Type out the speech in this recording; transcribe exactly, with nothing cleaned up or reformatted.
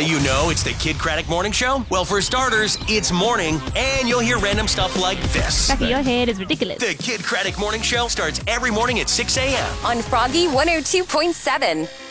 do you know it's the Kid Craddock Morning Show? Well, for starters, it's morning, and you'll hear random stuff like this. Becky, your head is ridiculous. The Kid Craddock Morning Show starts every morning at six a.m. on Froggy one oh two point seven.